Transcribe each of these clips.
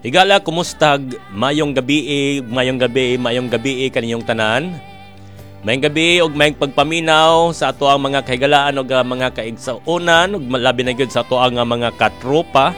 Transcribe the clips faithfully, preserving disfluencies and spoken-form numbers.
Higala, kumustag? Mayong gabi, mayong gabi, mayong gabi kaninyong tanan. Mayong gabi ug mayong pagpaminaw sa ato ang mga kahigalaan ug mga kaigsuonan ug labi na gyud sa ato ang mga katropa.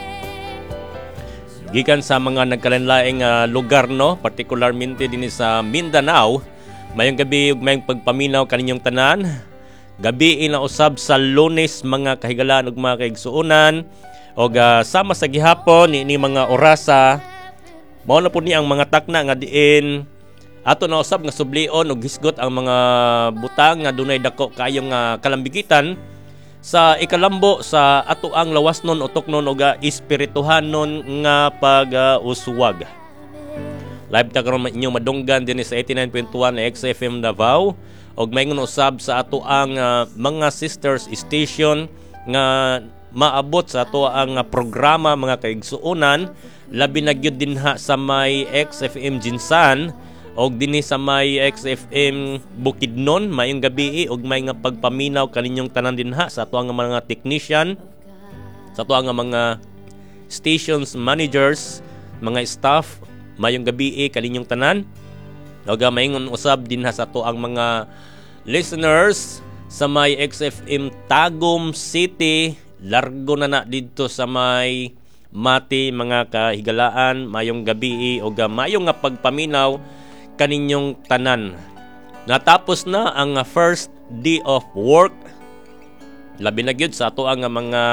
Gikan sa mga nagkalanlaing uh, lugar no, particularmente dinhi sa Mindanao. Mayong gabi ug mayong pagpaminaw kaninyong tanan. Gabi na usab sa Lunes mga kahigalaan ug mga kaigsuonan. O uh, sama sa gihapon ni, ni mga orasa mao na po ni ang mga takna nga diin ato na usab nga sublion ug hisgot ang mga butang nga dunay dako kayong uh, kalambigitan sa ikalambo sa ato ang lawasnon utoknon ug uh, espirituhanon nga pag-uswag. Uh, Live ta karon inyong madunggan dinhi sa eighty-nine point one X F M Davao ug mayngon usab sa ato ang uh, mga sisters station nga maabot sa ato ang programa mga kaigsuonan labi na gyud dinha sa may X F M Jinsan og dinhi sa may X F M Bukidnon. Mayong gabi og may nga pagpaminaw kaninyong tanan dinha sa ato ang mga technician, sa ato ang mga stations managers, mga staff. Mayong gabi kaninyong tanan og mayngon usab dinha sa ato ang mga listeners sa may X F M Tagum City. Largo na na dito sa may Mati mga kahigalaan. Mayong gabi o mayong nga pagpaminaw kaninyong tanan. Natapos na ang first day of work. Labi na gyud sa ato ang mga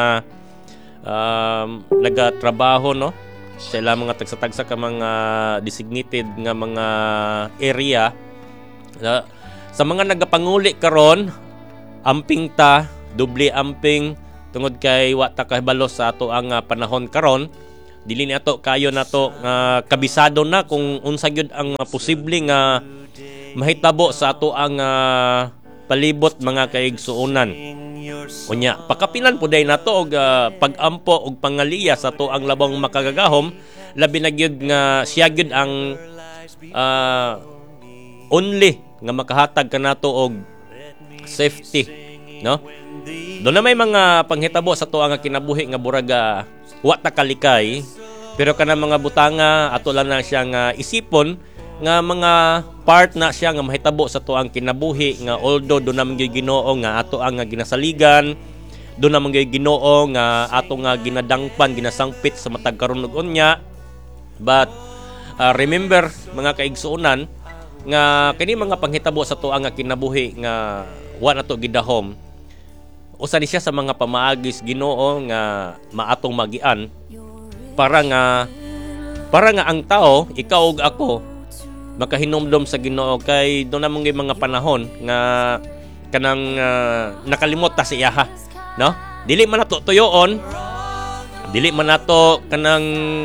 um, nagatrabaho no. Sila mga tagsa-tagsa ka mga designated nga mga area. Uh, sa mga nagapanguli karon, amping ta, doble amping tungod kay wa ta kahibalo sa ato ang uh, panahon karon. Dili ni ato kayo nato nga uh, kabisado na kung unsa gyud ang uh, posible nga mahitabo sa ato ang uh, palibot mga kaigsuonan. Unya pakapilan po day nato og uh, pag-ampo og pangaliya sa ato ang labang makagagahom labi na gyud nga siya gyud ang uh, only nga makahatag kanato og safety no. Doon na may mga panghitabo sa tuwa nga kinabuhi nga buraga wa ta kalikay pero kana mga butanga ato lang na siya nga isipon nga mga part na siya nga mahitabo sa tuang kinabuhi nga although doon naman gyud Ginoo nga ato ang nga ginasaligan, doon naman gyud Ginoo nga ato nga ginadangpan ginasangpit sa matag karon ug unya. But uh, remember mga kaigsuonan nga kini mga panghitabo sa tuang nga kinabuhi nga wa nato gidahom usa ni siya sa mga pamaagis Ginoo nga maatong magian para nga para nga ang tao ikaw ug ako makahinumdom sa Ginoo kay do namang mga panahon nga kanang uh, nakalimot ta siya ha no. Dili man nato tuyoon, dili man nato kanang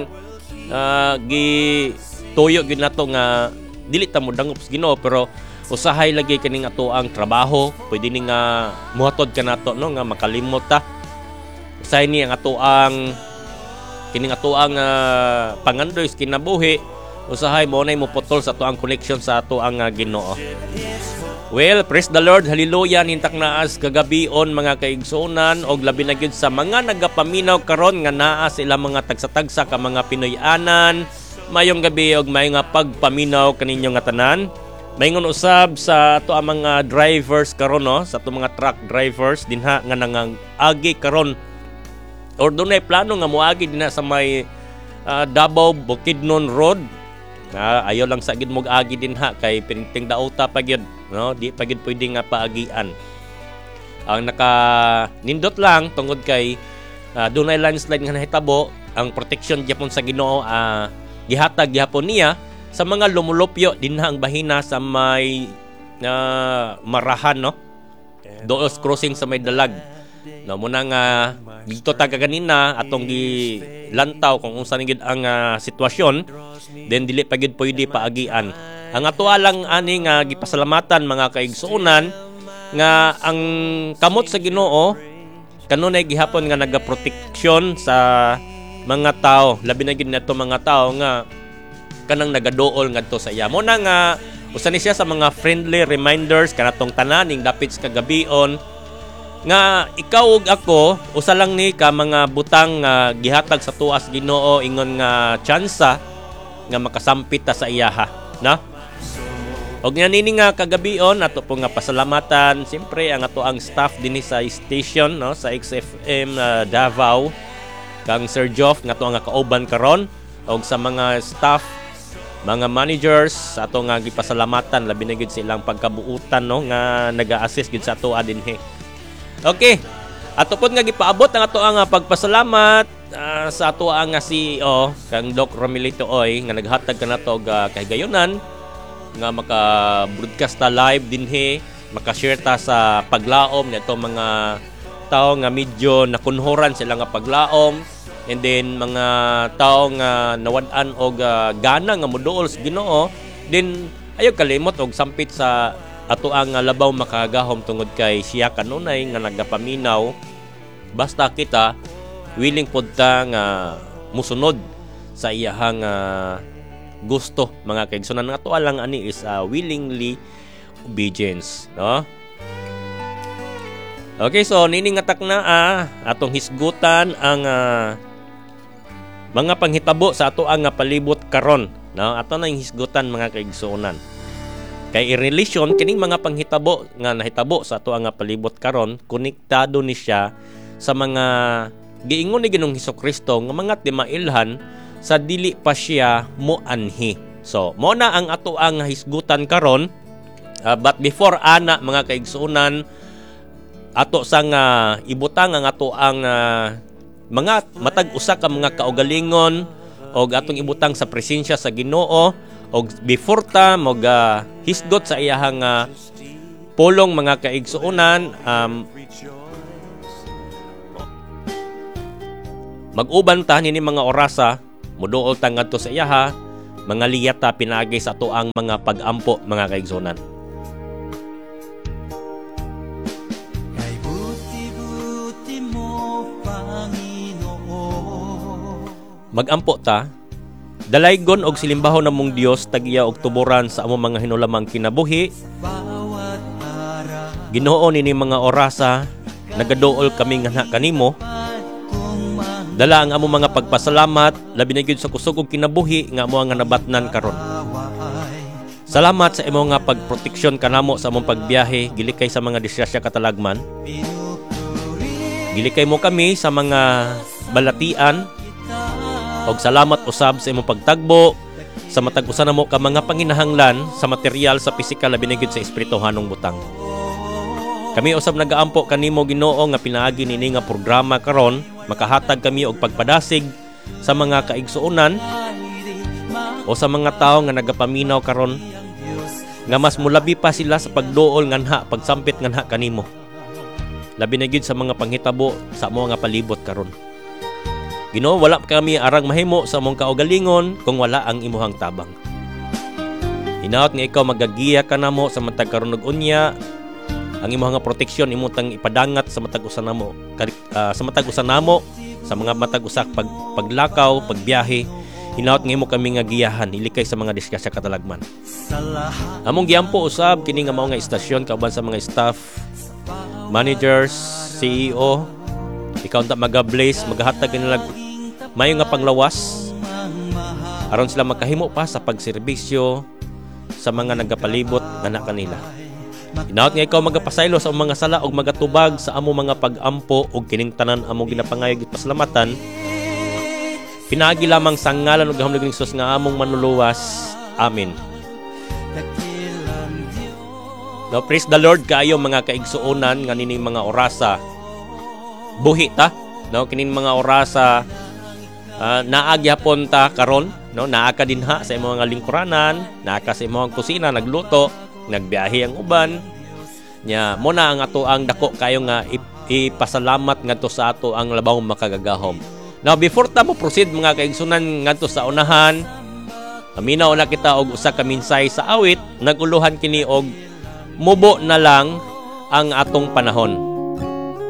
uh, gi tuyo gid nato nga dili ta mo dangop sa Ginoo pero usahay lagi kaning ato ang trabaho pwede ni nga muhatod ka nato no nga makalimot ta. Usahay ni ang ato ang kining ato ang uh, pangandoy sa kinabuhi usahay mo nay mo putol sa ato ang connection sa ato ang uh, Ginoo. Well, praise the Lord, hallelujah. Nintak naas kagabion mga kaigsuonan og labi na gyud sa mga nagapaminaw karon nga naa sila mga tagsa-tagsa ka mga Pinoyanan. Mayong gabi og may nga pagpaminaw kaninyo nga tanan. Mayngon usab sa ato ang mga drivers karon no, sa ato mga truck drivers dinha nga nangagi karon or dunay plano nga moagi dinha sa may uh, Davao Bukidnon Road. Uh, ayaw lang sa gid mo agi dinha kay pinting dauta pa gyud no, di pa gyud pwede nga paagian. Ang naka nindot lang tungod kay uh, dunay landslide nga nahitabo, ang protection gyapon sa Ginoo uh, gihatag gyapon niya sa mga lumulupyo dinha ang bahina sa may uh, Marahan no. Doos crossing sa may Dalag. No muna nga dito ta kanina atong gilantaw kung unsa gid ang uh, sitwasyon then dili pa gid pwede paagian. Ang ato lang ani nga gipasalamatan mga kaigsuonan nga ang kamot sa Ginoo kanunay gihapon nga nagaproteksyon sa mga tao labi na gid nato mga tao nga kanang nagaduol ngadto sa iya. Mo na nga usa ni siya sa mga friendly reminders kanatong tanan ning dapit sa kagabion nga ikaw ug ako usa lang ni ka mga butang nga gihatag sa tuas Ginoo ingon nga tsansa nga makasampit ta sa iyaha, na? Og nga nini nga kagabion ato po nga pasalamatan siyempre ang ato ang staff dinhi sa station, no, sa X F M uh, Davao kang Sir Joff nga ato nga kauban karon og sa mga staff, mga managers ato nga gipasalamatan labi na gid silang pagkabuutan, no, nga naga-assist gid sa ato dinhi. Okay. Ato pod nga gipaabot ang ato ang pagpasalamat uh, sa ato ang C E O kang Doc Romelito Oy nga naghatag kanato og uh, kahigayonan nga maka-broadcast ta live dinhi, maka-share ta sa paglaom nito mga tao nga medyo nakunhoran sila nga paglaom, and then mga tao nga nawad-an og uh, gana nga moduol sa Ginoo, then ayo kalimot og sampit sa ato ang labaw makagahom tungod kay siya kanunay nga nagapaminaw basta kita willing pod ta nga musunod sa iyahang uh, gusto, mga kaigsunan. Nga to lang ani is uh, willingly obedience, no? Okay, so nini nga takna ah, atong hisgutan ang uh, mga panghitabo sa ato ang palibot karon, no? Ato na yung hisgutan mga kaigsunan. Kay in relation kining mga panghitabo nga nahitabo sa ato ang palibot karon, konektado ni siya sa mga giingon ni Ginoong Hesukristo nga mga timailhan sa dili pa siya moanhi. So, mo na ang ato ang hisgutan karon. Uh, but before ana mga kaigsunan, ato sang uh, ibutang ang ato ang uh, mga matag usa ka mga kaugalingon og atong ibutang sa presensya sa Ginoo. Og before ta mag uh, hisgot sa iyahang uh, pulong mga kaigsuonan, um, mag-uban ta nini mga orasa, muduol ta ngadto sa iyaha, mga liyata pinagay sa ato ang mga pag-ampo mga kaigsuonan. Kay buti-buti mo, Panginoon. Mag-ampo ta. Dalaygon og silimbahon namong Dios tagiya og tuboran sa among mga hinulamang kinabuhi. Ginoo nini mga orasa, nagaduol kami nga kanimo. Dala ang among mga pagpasalamat labi na gyud sa kusog og kinabuhi nga amo nga nabatnan karon. Salamat sa imo nga pagproteksyon kanamo sa among pagbiyahe gilikay sa mga disgrasya katalagman. Gilikay mo kami sa mga balatian. Og salamat usab sa imong pagtagbo sa matag usa namo ka mga panginahanglan sa material, sa pisikal labi na gyud sa espirituhanong butang. Kami usab nagaampo kanimo Ginoo nga pinaagi nini nga programa karon, makahatag kami og pagpadasig sa mga kaigsuonan o sa mga tawo nga nagapaminaw karon nga mas mulabi pa sila sa pagduol nganha pagsampit nganha kanimo. Labi na gyud sa mga panghitabo sa amo nga palibot karon. Ginoo, wala kami arang mahimo sa among kaugalingon kung wala ang imuhang tabang. Hinaot nga ikaw magagiya kanamo sa matag karon ug unya, ang imuhang proteksyon imong ipadangat sa matag usa namo, uh, sa matag usa namo, sa mga matag usa pag paglakaw, pagbiyahe. Hinaot nga imo kami nga giyahan ilikay sa mga disgrasya katalagman. Among giampo usab kini nga mao nga istasyon kauban sa mga staff, managers, C E O. Ikaw ta maga-bless, maghatag nila mayo nga panglawas aron sila makahimo pa sa pagserbisyo sa mga nagapalibot nga kanila. Hinaot nga ikaw magapasaylo sa mga sala og magatubag sa amo mga pag-ampo og kining tanan among ginapangayog at pasalamatan. Pinaagi lamang sa ngalan ug hamnog ni Jesus nga among manuluwas. Amen. Now praise the Lord kaayo mga kaigsuonan nga nining mga orasa. Buhi ta, no, kining mga orasa uh, naagyapon ta karon, no, naa ka dinha sa imong mga lingkuranan, naa ka sa imong kusina nagluto, nagbiyahe ang uban. Nya mo na ang ato ang dako kayo nga ipasalamat ngadto sa ato ang labaw makagagahom. Now before ta mo proceed mga kaigsunan ngadto sa unahan, aminaw na kita og usa ka minsay sa awit, naguluhan kini og mubo na lang ang atong panahon.